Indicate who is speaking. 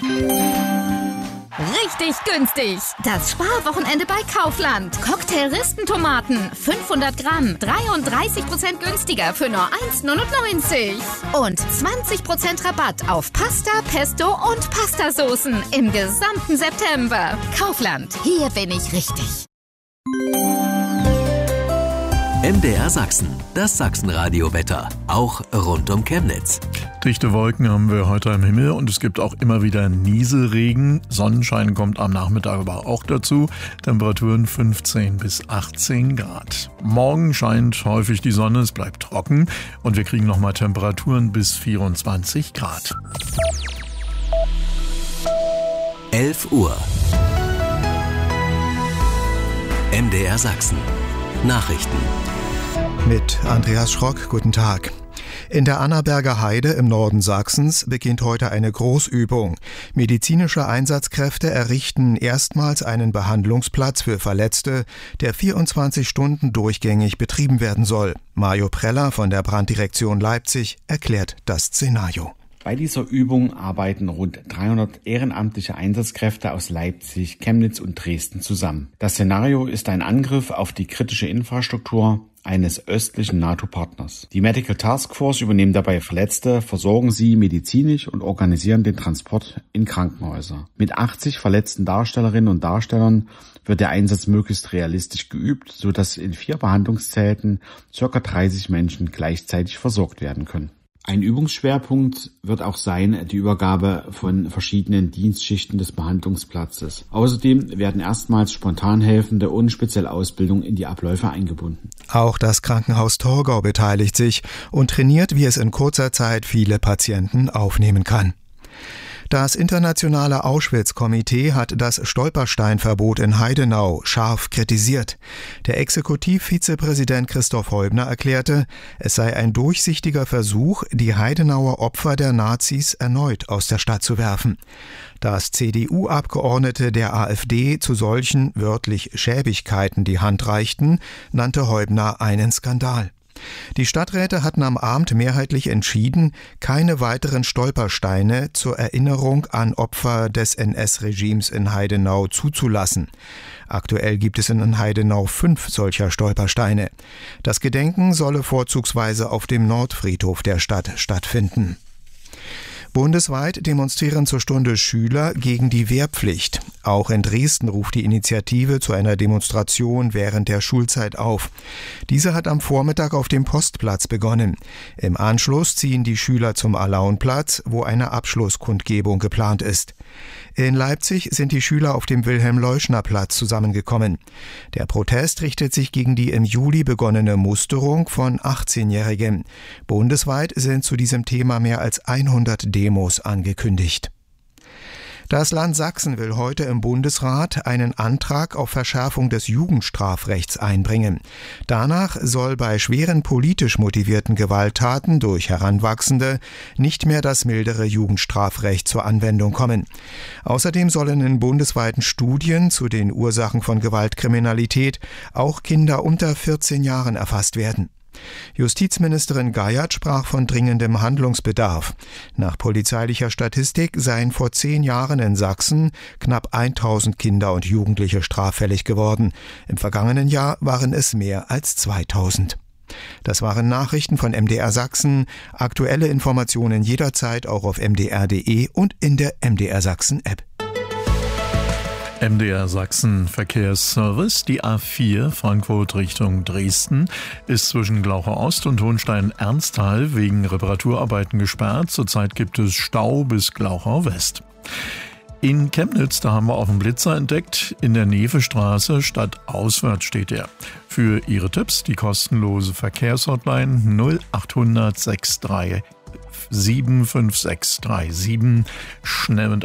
Speaker 1: Richtig günstig. Das Sparwochenende bei Kaufland. Cocktail-Ristentomaten 500 Gramm, 33% günstiger für nur 1,99. Und 20% Rabatt auf Pasta, Pesto und Pastasoßen im gesamten September. Kaufland, hier bin ich richtig.
Speaker 2: MDR Sachsen, das Sachsenradio-Wetter, auch rund um Chemnitz.
Speaker 3: Dichte Wolken haben wir heute am Himmel und es gibt auch immer wieder Nieselregen. Sonnenschein kommt am Nachmittag aber auch dazu. Temperaturen 15 bis 18 Grad. Morgen scheint häufig die Sonne, es bleibt trocken und wir kriegen nochmal Temperaturen bis 24 Grad.
Speaker 2: 11 Uhr. MDR Sachsen. Nachrichten.
Speaker 4: Mit Andreas Schrock, guten Tag. In der Annaberger Heide im Norden Sachsens beginnt heute eine Großübung. Medizinische Einsatzkräfte errichten erstmals einen Behandlungsplatz für Verletzte, der 24 Stunden durchgängig betrieben werden soll. Mario Preller von der Branddirektion Leipzig erklärt das Szenario.
Speaker 5: Bei dieser Übung arbeiten rund 300 ehrenamtliche Einsatzkräfte aus Leipzig, Chemnitz und Dresden zusammen. Das Szenario ist ein Angriff auf die kritische Infrastruktur eines östlichen NATO-Partners. Die Medical Task Force übernehmen dabei Verletzte, versorgen sie medizinisch und organisieren den Transport in Krankenhäuser. Mit 80 verletzten Darstellerinnen und Darstellern wird der Einsatz möglichst realistisch geübt, sodass in 4 Behandlungszelten ca. 30 Menschen gleichzeitig versorgt werden können. Ein Übungsschwerpunkt wird auch sein die Übergabe von verschiedenen Dienstschichten des Behandlungsplatzes. Außerdem werden erstmals Spontanhelfende und spezielle Ausbildung in die Abläufe eingebunden.
Speaker 4: Auch das Krankenhaus Torgau beteiligt sich und trainiert, wie es in kurzer Zeit viele Patienten aufnehmen kann. Das internationale Auschwitz-Komitee hat das Stolpersteinverbot in Heidenau scharf kritisiert. Der Exekutivvizepräsident Christoph Heubner erklärte, es sei ein durchsichtiger Versuch, die Heidenauer Opfer der Nazis erneut aus der Stadt zu werfen. Dass CDU-Abgeordnete der AfD zu solchen, wörtlich Schäbigkeiten die Hand reichten, nannte Heubner einen Skandal. Die Stadträte hatten am Abend mehrheitlich entschieden, keine weiteren Stolpersteine zur Erinnerung an Opfer des NS-Regimes in Heidenau zuzulassen. Aktuell gibt es in Heidenau 5 solcher Stolpersteine. Das Gedenken solle vorzugsweise auf dem Nordfriedhof der Stadt stattfinden. Bundesweit demonstrieren zur Stunde Schüler gegen die Wehrpflicht. Auch in Dresden ruft die Initiative zu einer Demonstration während der Schulzeit auf. Diese hat am Vormittag auf dem Postplatz begonnen. Im Anschluss ziehen die Schüler zum Alaunplatz, wo eine Abschlusskundgebung geplant ist. In Leipzig sind die Schüler auf dem Wilhelm-Leuschner-Platz zusammengekommen. Der Protest richtet sich gegen die im Juli begonnene Musterung von 18-Jährigen. Bundesweit sind zu diesem Thema mehr als 100 Demos angekündigt. Das Land Sachsen will heute im Bundesrat einen Antrag auf Verschärfung des Jugendstrafrechts einbringen. Danach soll bei schweren politisch motivierten Gewalttaten durch Heranwachsende nicht mehr das mildere Jugendstrafrecht zur Anwendung kommen. Außerdem sollen in bundesweiten Studien zu den Ursachen von Gewaltkriminalität auch Kinder unter 14 Jahren erfasst werden. Justizministerin Geiert sprach von dringendem Handlungsbedarf. Nach polizeilicher Statistik seien vor 10 Jahren in Sachsen knapp 1000 Kinder und Jugendliche straffällig geworden. Im vergangenen Jahr waren es mehr als 2000. Das waren Nachrichten von MDR Sachsen. Aktuelle Informationen jederzeit auch auf mdr.de und in der MDR Sachsen App.
Speaker 3: MDR Sachsen Verkehrsservice. Die A4 Frankfurt Richtung Dresden ist zwischen Glaucher Ost und Hohenstein-Ernsthal wegen Reparaturarbeiten gesperrt. Zurzeit gibt es Stau bis Glauchau West. In Chemnitz, da haben wir auch einen Blitzer entdeckt. In der Nevestraße stadtauswärts steht er. Für Ihre Tipps die kostenlose Verkehrshotline 0800 63 75637. Schnell und